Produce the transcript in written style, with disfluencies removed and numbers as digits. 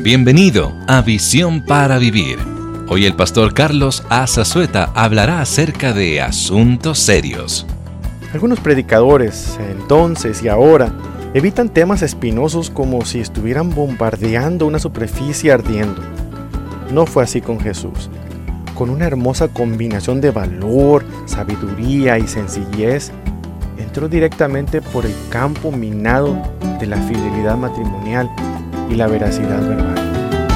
Bienvenido a Visión para Vivir. Hoy el pastor Carlos A. Zazueta hablará acerca de asuntos serios. Algunos predicadores, entonces y ahora, evitan temas espinosos como si estuvieran bombardeando una superficie ardiendo. No fue así con Jesús. Con una hermosa combinación de valor, sabiduría y sencillez, entró directamente por el campo minado de la fidelidad matrimonial y la veracidad verbal.